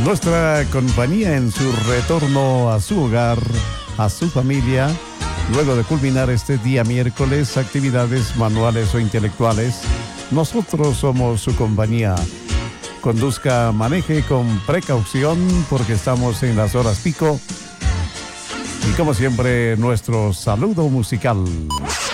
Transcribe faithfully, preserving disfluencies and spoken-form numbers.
Nuestra compañía en su retorno a su hogar, a su familia, luego de culminar este día miércoles actividades manuales o intelectuales. Nosotros somos su compañía. Conduzca, maneje con precaución porque estamos en las horas pico. Y como siempre, nuestro saludo musical.